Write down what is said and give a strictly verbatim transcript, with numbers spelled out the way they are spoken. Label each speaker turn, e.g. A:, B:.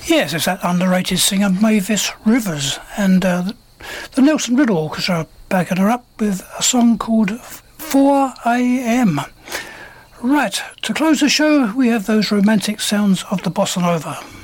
A: Yes, it's that underrated singer Mavis Rivers, and uh, the Nelson Riddle Orchestra are backing her up with a song called four a m. Right, to close the show, we have those romantic sounds of the bossa nova.